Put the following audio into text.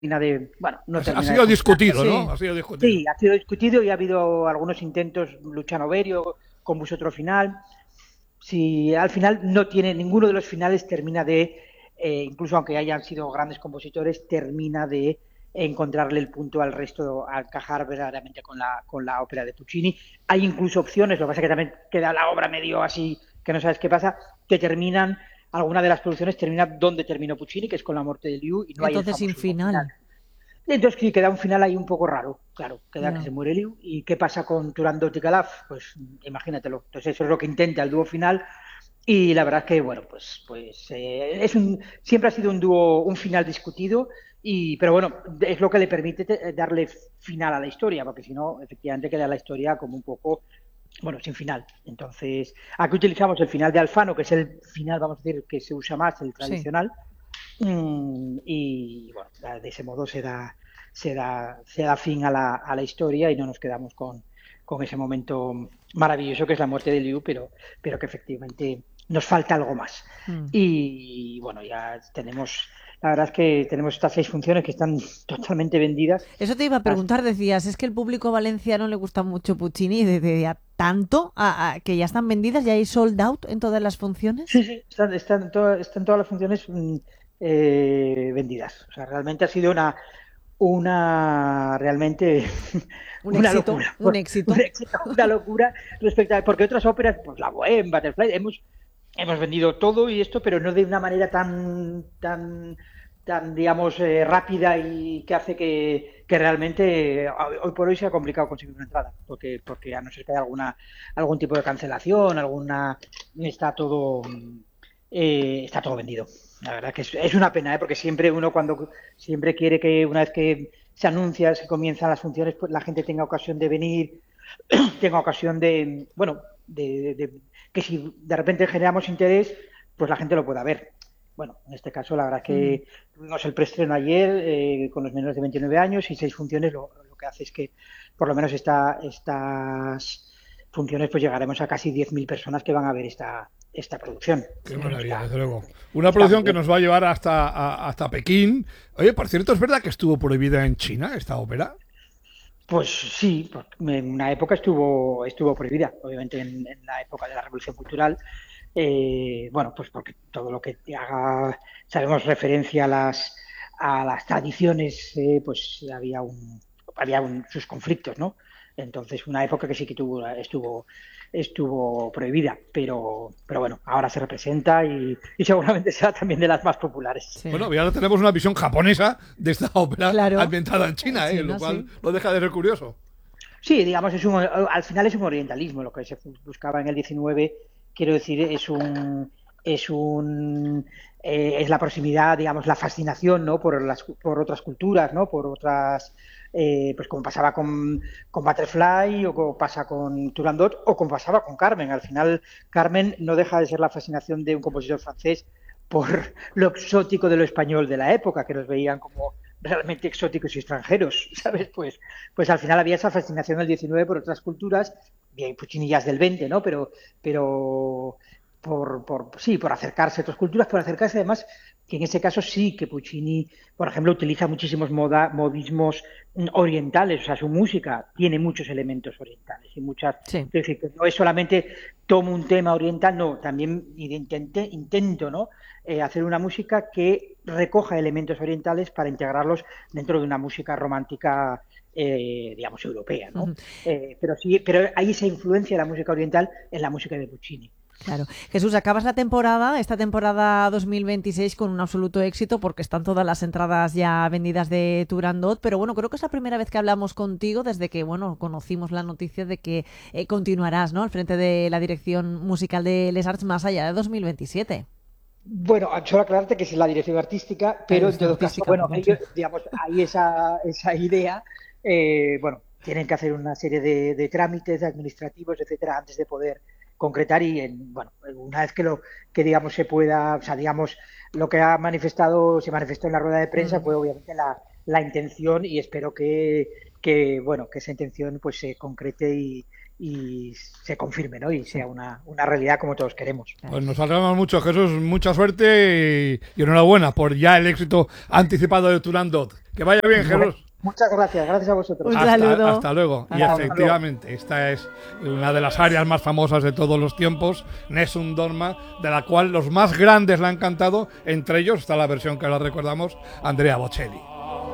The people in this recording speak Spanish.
de, bueno, no Ha termina de sido funcionar. discutido, Sí. ¿no? Ha sido discutido. Sí, ha sido discutido y ha habido algunos intentos, Luciano Berio con otro final. Si al final no tiene, ninguno de los finales termina de, incluso aunque hayan sido grandes compositores, termina de encontrarle el punto al resto, a encajar verdaderamente con la ópera de Puccini. Hay incluso opciones, lo que pasa es que también queda la obra medio así, que no sabes qué pasa, que terminan, alguna de las producciones termina donde terminó Puccini, que es con la muerte de Liu, y no hay el Entonces sin famosísimo final. final. Entonces sí, queda un final ahí un poco raro, claro, queda que Ya. se muere Liu. ¿Y qué pasa con Turandot y Calaf? Pues imagínatelo. Entonces eso es lo que intenta el dúo final y la verdad es que, bueno, siempre ha sido un dúo, un final discutido, pero bueno, es lo que le permite darle final a la historia, porque si no, efectivamente queda la historia como un poco, bueno, sin final. Entonces, aquí utilizamos el final de Alfano, que es el final, vamos a decir, que se usa más, el Sí. tradicional, y bueno, de ese modo se da fin a la historia y no nos quedamos con ese momento maravilloso que es la muerte de Liu, pero que efectivamente nos falta algo más. Mm. Y bueno, ya tenemos, la verdad es que tenemos estas 6 funciones que están totalmente vendidas. Eso te iba a preguntar, decías, es que el público valenciano le gusta mucho Puccini desde tanto que ya están vendidas, ya hay sold out en todas las funciones. Sí, sí, están todas las funciones vendidas. O sea, realmente ha sido realmente Un una éxito, locura, un éxito. una locura respecto a, porque otras óperas, pues la Bohème, Butterfly, hemos vendido todo y esto, pero no de una manera tan digamos, rápida y que hace que realmente hoy por hoy sea complicado conseguir una entrada, porque a no ser que haya algún tipo de cancelación, está todo vendido. La verdad que es una pena, ¿eh? Porque siempre uno cuando siempre quiere que una vez que se anuncia, se comienzan las funciones, pues la gente tenga ocasión de venir, tenga ocasión de, bueno, que si de repente generamos interés, pues la gente lo pueda ver. Bueno, en este caso la verdad Mm. que tuvimos el preestreno ayer con los menores de 29 años y 6 funciones, lo que hace es que por lo menos estas funciones pues llegaremos a casi 10.000 personas que van a ver esta producción. Qué Que maravilla, está, desde luego. Una está muy producción que bien. nos va a llevar hasta Pekín. Oye, por cierto, ¿es verdad que estuvo prohibida en China esta ópera? Pues sí, en una época estuvo prohibida, obviamente en la época de la Revolución Cultural. Bueno, pues porque todo lo que haga, sabemos referencia a las tradiciones, pues sus conflictos, ¿no? Entonces, una época que sí que estuvo prohibida, pero bueno, ahora se representa y seguramente será también de las más populares. Sí. Bueno, ya ahora tenemos una visión japonesa de esta ópera Claro. ambientada en China, lo China, cual sí. no deja de ser curioso. Sí, digamos, al final es un orientalismo, lo que se buscaba en el 19, quiero decir, es la proximidad, digamos, la fascinación, ¿no? Por otras culturas, ¿no? Por otras, pues como pasaba con Butterfly o como pasa con Turandot o como pasaba con Carmen. Al final, Carmen no deja de ser la fascinación de un compositor francés por lo exótico de lo español de la época, que nos veían como realmente exóticos y extranjeros, ¿sabes? Pues al final había esa fascinación del 19 por otras culturas, bien, Puccini ya es del 20, ¿no? Pero sí, por acercarse a otras culturas, por acercarse además, que en ese caso sí que Puccini, por ejemplo, utiliza muchísimos modismos orientales, o sea, su música tiene muchos elementos orientales y muchas, Sí. es decir, que no es solamente tomo un tema oriental, no, también intento, ¿no? Hacer una música que recoja elementos orientales para integrarlos dentro de una música romántica, digamos, europea, ¿no? Ujú. Pero sí, pero hay esa influencia de la música oriental en la música de Puccini. Claro. Jesús, acabas la temporada, esta temporada 2026 con un absoluto éxito porque están todas las entradas ya vendidas de Turandot, pero bueno, creo que es la primera vez que hablamos contigo desde que, bueno, conocimos la noticia de que continuarás, ¿no? Al frente de la dirección musical de Les Arts más allá de 2027. Bueno, solo aclararte que es la dirección artística, La pero en dirección todo caso, artística, bueno, perdón, sí. ellos, digamos, hay esa idea, bueno, tienen que hacer una serie de trámites administrativos, etcétera, antes de poder concretar y, bueno, una vez que digamos se pueda, o sea, digamos, lo que se manifestó en la rueda de prensa Mm. fue obviamente la intención y espero bueno, que esa intención pues se concrete y se confirme, ¿no? Y sea una realidad como todos queremos. Pues nos alegramos mucho, Jesús, mucha suerte y enhorabuena por ya el éxito anticipado de Turandot. Que vaya bien, Jesús. Muchas gracias a vosotros. Un saludo. Hasta luego. Y efectivamente, esta es una de las áreas más famosas de todos los tiempos, Nessun Dorma, de la cual los más grandes la han cantado, entre ellos está la versión que ahora recordamos, Andrea Bocelli.